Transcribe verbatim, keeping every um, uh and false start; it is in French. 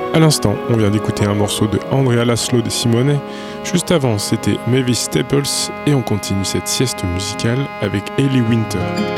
À l'instant, on vient d'écouter un morceau de Andrea Laszlo de Simone. Juste avant, c'était Mavis Staples et on continue cette sieste musicale avec Ellie Winter.